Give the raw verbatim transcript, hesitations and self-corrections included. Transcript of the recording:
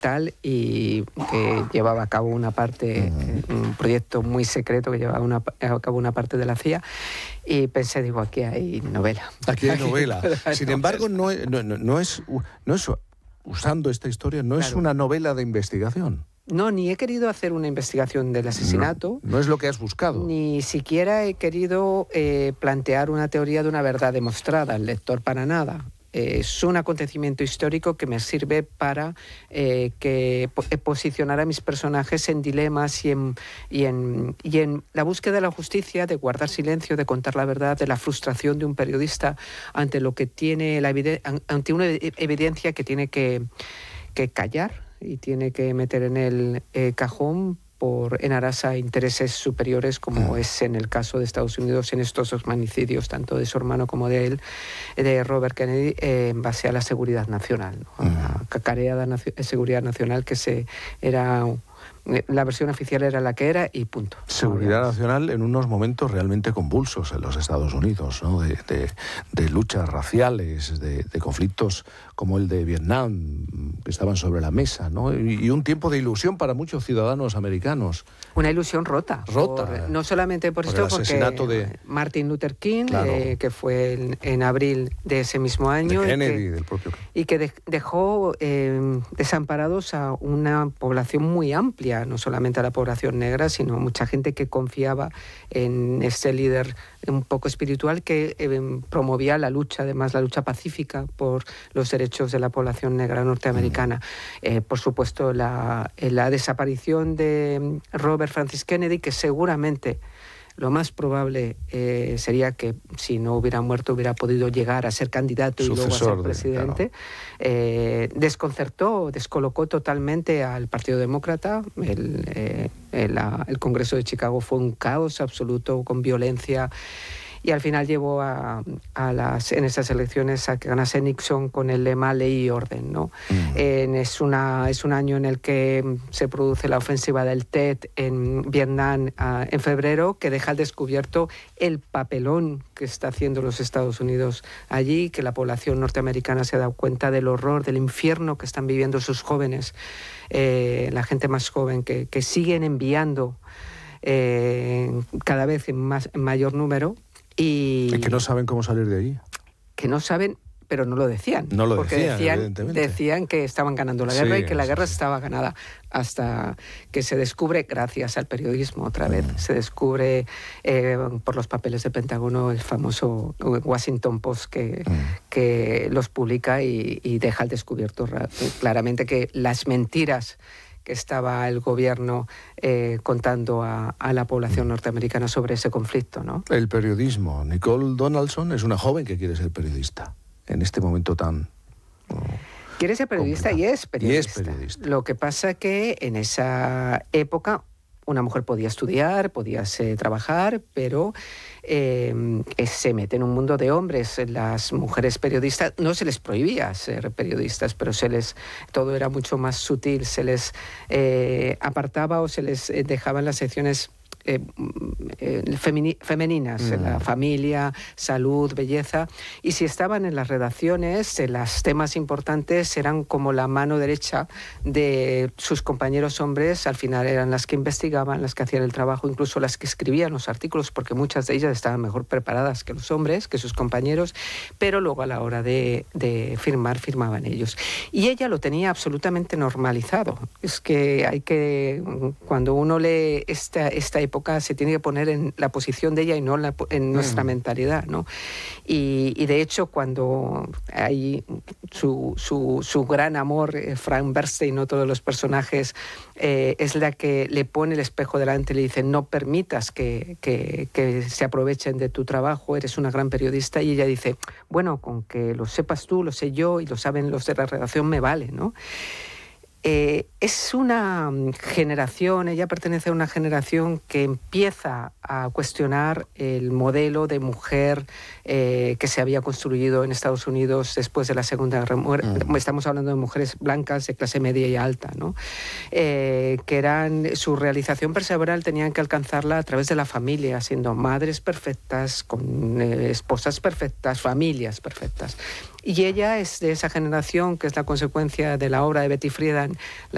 tal, y que llevaba a cabo una parte, uh-huh. un proyecto muy secreto que llevaba una, a cabo una parte de la C I A, y pensé, digo, aquí hay novela. Aquí hay novela. Sin embargo, no es, no, no es, no es, usando esta historia, no claro. es una novela de investigación. No, ni he querido hacer una investigación del asesinato. No, no es lo que has buscado. Ni siquiera he querido eh, plantear una teoría de una verdad demostrada al lector, para nada. Eh, es un acontecimiento histórico que me sirve para eh, que po posicionar a mis personajes en dilemas y en, y, en, y en la búsqueda de la justicia, de guardar silencio, de contar la verdad, de la frustración de un periodista ante lo que tiene la ante una evidencia que tiene que, que callar y tiene que meter en el eh, cajón por en aras a intereses superiores, como es en el caso de Estados Unidos en estos dos magnicidios, tanto de su hermano como de él, de Robert Kennedy, eh, en base a la seguridad nacional, ¿no? A la cacareada nacio seguridad nacional, que se era... La versión oficial era la que era y punto. Seguridad nacional en unos momentos realmente convulsos en los Estados Unidos, ¿no? de, de, de luchas raciales, de, de conflictos como el de Vietnam, que estaban sobre la mesa, ¿no? Y, y un tiempo de ilusión para muchos ciudadanos americanos. Una ilusión rota. Rota. Por, no solamente por, por esto, el asesinato porque de Martin Luther King, claro. eh, que fue en, en abril de ese mismo año. De Kennedy, y que, del propio. Y que de, dejó eh, desamparados a una población muy amplia, no solamente a la población negra, sino mucha gente que confiaba en este líder un poco espiritual que eh, promovía la lucha, además la lucha pacífica por los derechos de la población negra norteamericana. Mm. Eh, por supuesto, la, la desaparición de Robert Francis Kennedy, que seguramente lo más probable eh, sería que si no hubiera muerto hubiera podido llegar a ser candidato Sucesor y luego a ser presidente. De, claro. eh, desconcertó, descolocó totalmente al Partido Demócrata. El, eh, el, el Congreso de Chicago fue un caos absoluto, con violencia. Y al final llevó a, a las, en esas elecciones a que ganase Nixon con el lema ley y orden, ¿no? Mm. Eh, es, una, es un año en el que se produce la ofensiva del Tet en Vietnam uh, en febrero, que deja al descubierto el papelón que está haciendo los Estados Unidos allí, que la población norteamericana se ha dado cuenta del horror, del infierno que están viviendo sus jóvenes, eh, la gente más joven, que, que siguen enviando eh, cada vez en, más, en mayor número. Y, y que no saben cómo salir de ahí. Que no saben, pero no lo decían. No lo porque decían, decían, evidentemente. Decían que estaban ganando la guerra, sí, y que la guerra sí. estaba ganada, hasta que se descubre, gracias al periodismo otra vez, mm. se descubre eh, por los papeles de Pentágono el famoso Washington Post que, mm. que los publica y, y deja al descubierto claramente que las mentiras que estaba el gobierno eh, contando a, a la población norteamericana sobre ese conflicto, ¿no? El periodismo. Nicole Donaldson es una joven que quiere ser periodista en este momento tan... Oh, quiere ser periodista y es periodista. y es periodista. Lo que pasa que en esa época una mujer podía estudiar, podía eh, trabajar, pero eh, se mete en un mundo de hombres. Las mujeres periodistas, no se les prohibía ser periodistas, pero se les, todo era mucho más sutil, se les eh, apartaba o se les dejaba en las secciones Eh, eh, femini femeninas, mm. la familia, salud, belleza, y si estaban en las redacciones, eh, los temas importantes eran como la mano derecha de sus compañeros hombres. Al final eran las que investigaban, las que hacían el trabajo, incluso las que escribían los artículos, porque muchas de ellas estaban mejor preparadas que los hombres, que sus compañeros, pero luego a la hora de, de firmar, firmaban ellos. Y ella lo tenía absolutamente normalizado. Es que hay que, cuando uno lee esta, esta época, se tiene que poner en la posición de ella y no en, la, en nuestra mm. mentalidad, ¿no? Y, y de hecho, cuando hay su, su, su gran amor, eh, Frank Bernstein, ¿no? Todos los personajes, eh, es la que le pone el espejo delante y le dice: no permitas que, que, que se aprovechen de tu trabajo, eres una gran periodista. Y ella dice: bueno, con que lo sepas tú, lo sé yo y lo saben los de la redacción, me vale, ¿no? Eh, es una generación, ella pertenece a una generación que empieza a cuestionar el modelo de mujer eh, que se había construido en Estados Unidos después de la Segunda Guerra Mundial. Mm. Estamos hablando de mujeres blancas de clase media y alta, ¿no? Eh, que eran, su realización personal tenían que alcanzarla a través de la familia, siendo madres perfectas, con eh, esposas perfectas, familias perfectas. Y ella es de esa generación que es la consecuencia de la obra de Betty Friedan, la